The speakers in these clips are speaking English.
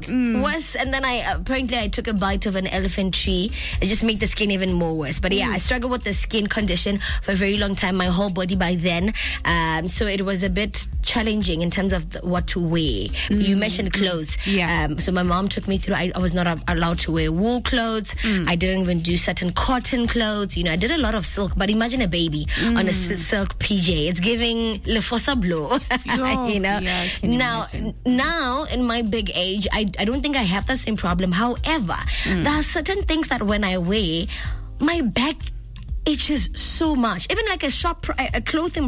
worse. And then apparently I took a bite of an elephant tree. It just made the skin even more worse. But yeah, I struggled with the skin condition for a very long time, my whole body by then. So it was a bit challenging in terms of what to wear. You mentioned clothes. So my mom took me through, I was not allowed to wear wool clothes. I didn't even do certain cotton clothes. I did a lot of silk, but imagine a baby on a silk PJ. It's giving Le Fossa Blow. Now in my big age, I don't think I have the same problem. However, there are certain things that when I wear, my back itches so much. Even like a clothing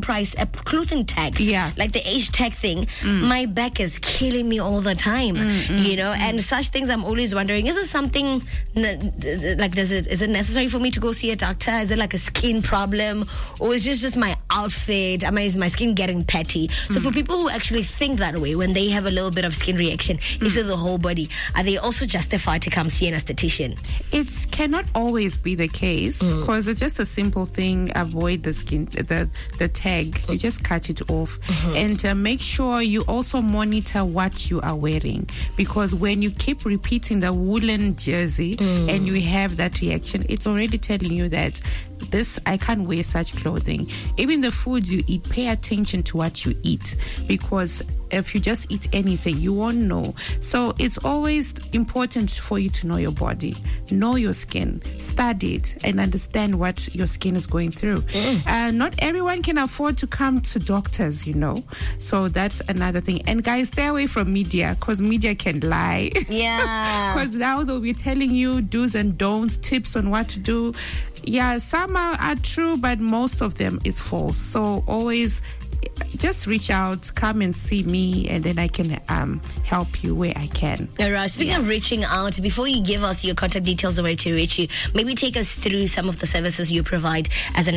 tag, like the age tag thing, my back is killing me all the time, and such things. I'm always wondering, is it something like, is it necessary for me to go see a doctor? Is it like a skin problem, or is it just my outfit? Is my skin getting petty? So for people who actually think that way, when they have a little bit of skin reaction, is it the whole body? Are they also justified to come see an esthetician? It cannot always be the case, because it's just a simple thing. Avoid the skin, the tag. You just cut it off, and make sure you also monitor what you are wearing, because when you keep repeating the woolen jersey and you have that reaction, it's already telling you that I can't wear such clothing. Even the foods you eat, pay attention to what you eat, because if you just eat anything, you won't know. So it's always important for you to know your body, know your skin, study it, and understand what your skin is going through. Not everyone can afford to come to doctors, so that's another thing. And guys, stay away from media, because media can lie. Because now they'll be telling you do's and don'ts, tips on what to do. Some are true, but most of them is false. So always just reach out, come and see me, and then I can help you where I can. All right. Speaking of reaching out, before you give us your contact details or where to reach you, maybe take us through some of the services you provide as an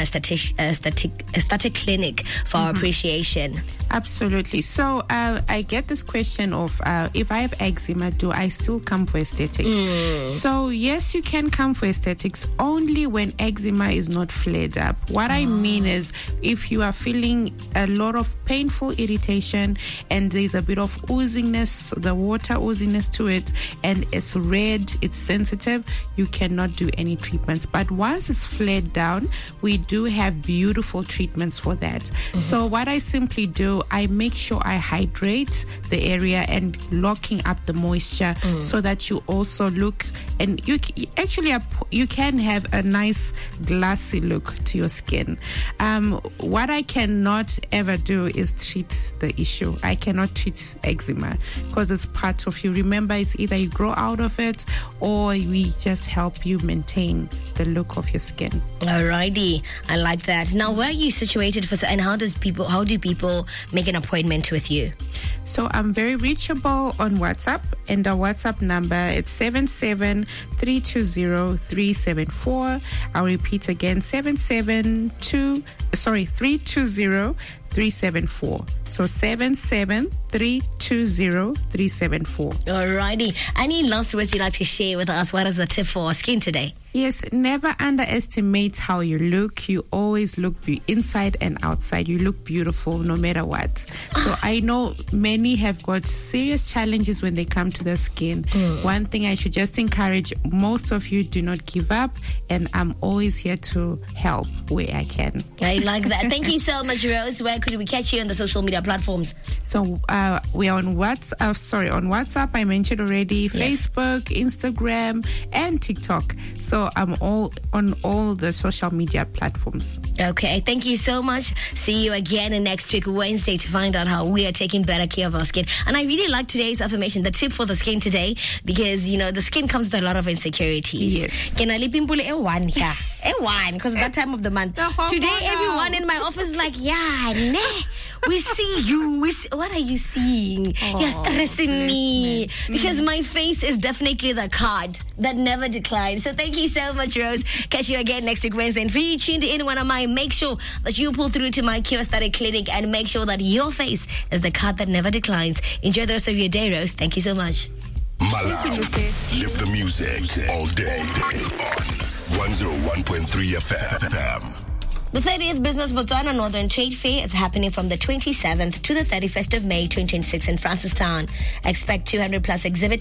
aesthetic clinic for our appreciation. Absolutely. So I get this question of if I have eczema, do I still come for aesthetics? So yes, you can come for aesthetics only when eczema is not flared up. What I mean is, if you are feeling a lot of painful irritation and there's a bit of ooziness, the water ooziness to it, and it's red, it's sensitive, you cannot do any treatments. But once it's flared down, we do have beautiful treatments for that. So what I simply do, I make sure I hydrate the area and locking up the moisture so that you also look, and you can have a nice glassy look to your skin. What I cannot ever do is treat the issue. I cannot treat eczema because it's part of you. Remember, it's either you grow out of it or we just help you maintain the look of your skin. Alrighty, I like that. Now, where are you situated and how do people make an appointment with you? So I'm very reachable on WhatsApp, and our WhatsApp number is 77320-374. I'll repeat again, 320-374. So 77320-374. Alrighty. Any last words you'd like to share with us? What is the tip for skin today? Yes, never underestimate how you look. You always look inside and outside. You look beautiful no matter what. So I know many have got serious challenges when they come to their skin. One thing I should just encourage, most of you do not give up, and I'm always here to help where I can. I like that. Thank you so much, Rose. Where could we catch you on the social media platforms? So we're on WhatsApp, I mentioned already, yes. Facebook, Instagram, and TikTok. So I'm all on all the social media platforms. Okay, thank you so much. See you again next week, Wednesday, to find out how we are taking better care of our skin. And I really like today's affirmation, the tip for the skin today, because, the skin comes with a lot of insecurities. Yes. Because that time of the month. Today, everyone in my office is like, we see you. What are you seeing? You're stressing me. Because my face is definitely the card that never declines. So thank you so much, Rose. Catch you again next week, Wednesday. And for you tuned in, make sure that you pull through to my Cure Aesthetic Clinic and make sure that your face is the card that never declines. Enjoy the rest of your day, Rose. Thank you so much. Malam. Live the music all day on 101.3 FM. The 30th Business Botswana Northern Trade Fair is happening from the 27th to the 31st of May 2026 in Francistown. Expect 200 plus exhibitors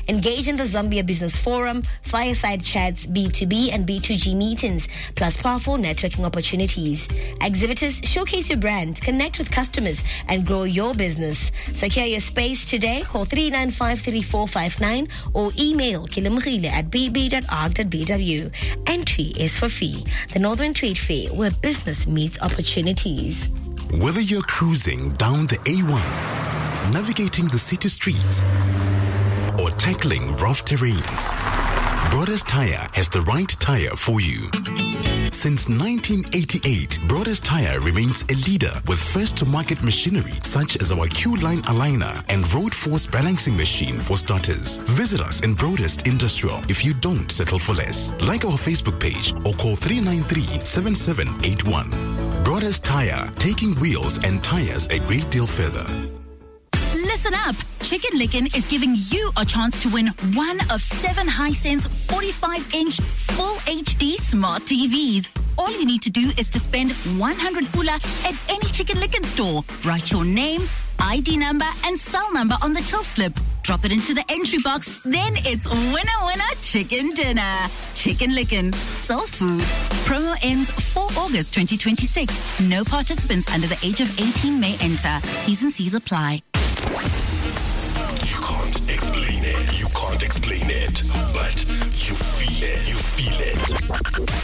Engage in the Zambia Business Forum, fireside chats, B2B and B2G meetings, plus powerful networking opportunities. Exhibitors, showcase your brand, connect with customers, and grow your business. Secure your space today. Call 395-3459 or email kilimkhile@bb.org.bw. Entry is for free. The Northern Trade Fair, where business meets opportunities. Whether you're cruising down the A1, navigating the city streets, or tackling rough terrains, Broders Tire has the right tire for you. Since 1988, Broders Tire remains a leader with first-to-market machinery such as our Q-Line aligner and Road Force balancing machine for starters. Visit us in Broders Industrial if you don't settle for less. Like our Facebook page or call 393-7781. Broders Tire, taking wheels and tires a great deal further. Listen up. Chicken Licken is giving you a chance to win one of 7 Hisense 45-inch full HD smart TVs. All you need to do is to spend 100 pula at any Chicken Licken store. Write your name, ID number and cell number on the till slip. Drop it into the entry box. Then it's winner, winner, chicken dinner. Chicken Licken, soul food. Promo ends 4 August 2026. No participants under the age of 18 may enter. T's and C's apply. You can't explain it. You can't explain it. But you feel it. You feel it.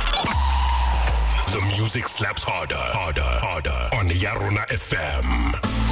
The music slaps harder, harder, harder on Yarona FM.